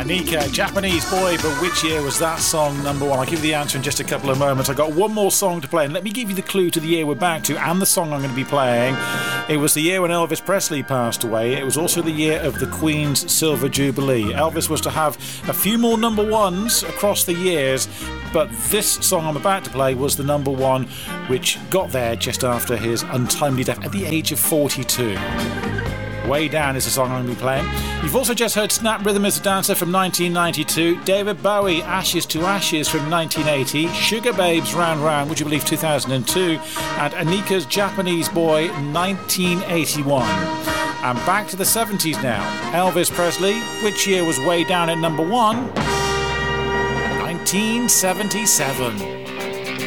Anika, Japanese Boy, but which year was that song number one? I'll give you the answer in just a couple of moments. I've got one more song to play, and let me give you the clue to the year we're back to and the song I'm going to be playing. It was the year when Elvis Presley passed away. It was also the year of the Queen's Silver Jubilee. Elvis was to have a few more number ones across the years, but this song I'm about to play was the number one, which got there just after his untimely death at the age of 42. Way Down is the song I'm going to be playing. You've also just heard Snap Rhythm is a Dancer from 1992, David Bowie, Ashes to Ashes from 1980, Sugar Babes Round Round, would you believe, 2002, and Anika's Japanese Boy, 1981. And back to the 70s now. Elvis Presley, which year was Way Down at number one? 1977.